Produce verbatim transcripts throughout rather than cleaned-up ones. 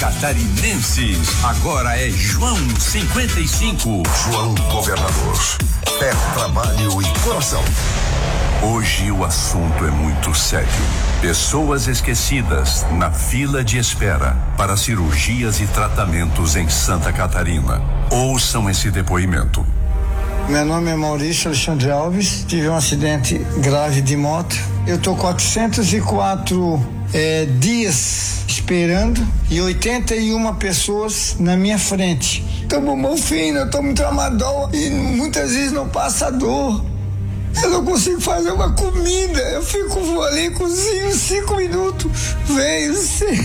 catarinenses. Agora é João cinquenta e cinco. João Governador. Fé, trabalho e coração. Hoje o assunto é muito sério. Pessoas esquecidas na fila de espera para cirurgias e tratamentos em Santa Catarina. Ouçam esse depoimento. Meu nome é Maurício Alexandre Alves, tive um acidente grave de moto. Eu tô quatrocentos e quatro é, dias esperando e oitenta e uma pessoas na minha frente. Tomo morfina, eu tomo tramadol e muitas vezes não passa dor. Eu não consigo fazer uma comida, eu fico ali, cozinho cinco minutos, venho,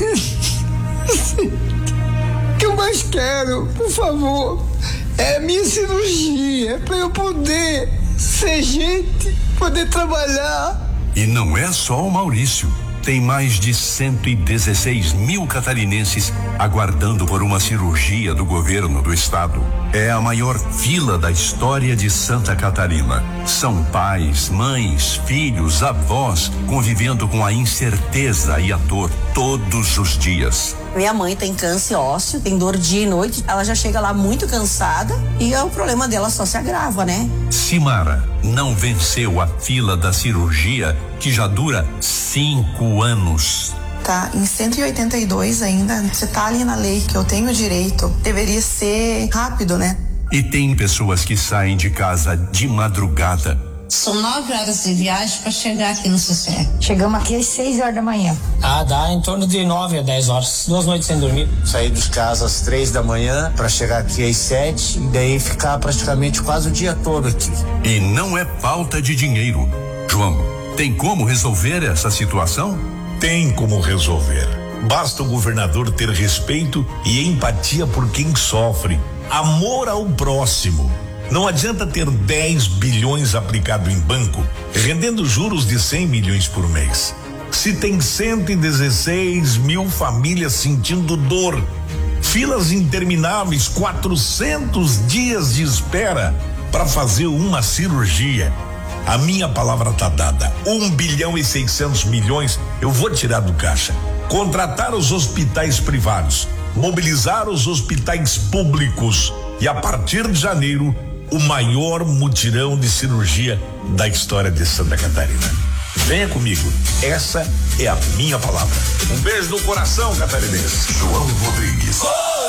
o que eu mais quero, por favor, é a minha cirurgia, é pra eu poder ser gente, poder trabalhar. E não é só o Maurício. Tem mais de cento e dezesseis mil catarinenses aguardando por uma cirurgia do governo do estado. É a maior fila da história de Santa Catarina. São pais, mães, filhos, avós convivendo com a incerteza e a dor todos os dias. Minha mãe tem câncer ósseo, tem dor dia e noite, ela já chega lá muito cansada e o problema dela só se agrava, né? Simara não venceu a fila da cirurgia que já dura cinco anos. Tá em cento e oitenta e dois ainda, você tá ali na lei que eu tenho direito, deveria ser rápido, né? E tem pessoas que saem de casa de madrugada. São nove horas de viagem para chegar aqui no Sossego. Chegamos aqui às seis horas da manhã. Ah, dá em torno de nove a dez horas. Duas noites sem dormir. Sair dos casa às três da manhã para chegar aqui às sete e daí ficar praticamente quase o dia todo aqui. E não é falta de dinheiro. João, tem como resolver essa situação? Tem como resolver. Basta o governador ter respeito e empatia por quem sofre. Amor ao próximo. Não adianta ter dez bilhões aplicado em banco, rendendo juros de cem milhões por mês. Se tem cento e dezesseis mil famílias sentindo dor, filas intermináveis, quatrocentos dias de espera para fazer uma cirurgia. A minha palavra tá dada. Um bilhão e seiscentos milhões eu vou tirar do caixa. Contratar os hospitais privados, mobilizar os hospitais públicos e a partir de janeiro o maior mutirão de cirurgia da história de Santa Catarina. Venha comigo, essa é a minha palavra. Um beijo no coração, catarinense. João Rodrigues.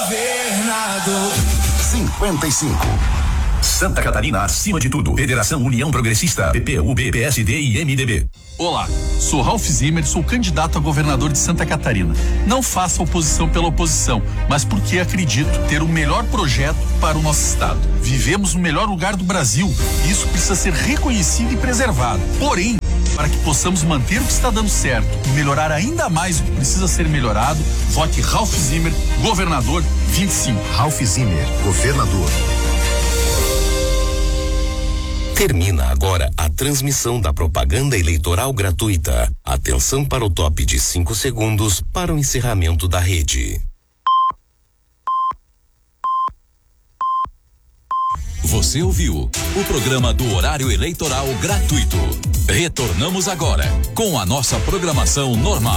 Governador cinquenta e cinco. Santa Catarina acima de tudo. Federação União Progressista, P P, U B, P S D e M D B. Olá, sou Ralph Zimmer, sou candidato a governador de Santa Catarina. Não faça oposição pela oposição, mas porque acredito ter o melhor projeto para o nosso estado. Vivemos no melhor lugar do Brasil e isso precisa ser reconhecido e preservado. Porém, para que possamos manter o que está dando certo e melhorar ainda mais o que precisa ser melhorado, vote Ralph Zimmer, governador vinte e cinco. Ralph Zimmer, governador. Termina agora a transmissão da propaganda eleitoral gratuita. Atenção para o top de cinco segundos para o encerramento da rede. Você ouviu o programa do horário eleitoral gratuito. Retornamos agora com a nossa programação normal.